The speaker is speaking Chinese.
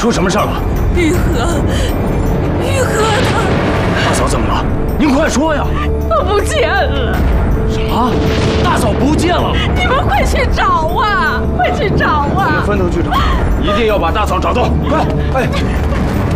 出什么事儿了？ 玉和他， 大嫂怎么了？您快说呀！ 他不见了。 什么？大嫂不见了？ 你们快去找啊！快去找啊！ 我们分头去找，一定要把大嫂找到。快！哎。